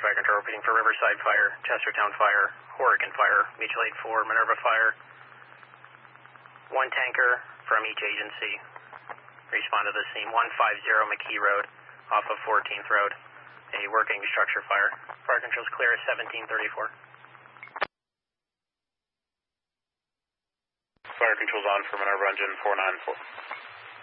Fire Control, repeating for Riverside Fire, Chestertown Fire, Horicon Fire, mutual aid for Minerva Fire. One tanker from each agency. Respond to the scene, 150 McKee Road, off of 14th Road. A working structure fire. Fire Control's clear at 1734. Fire Control's on for Minerva Engine 494.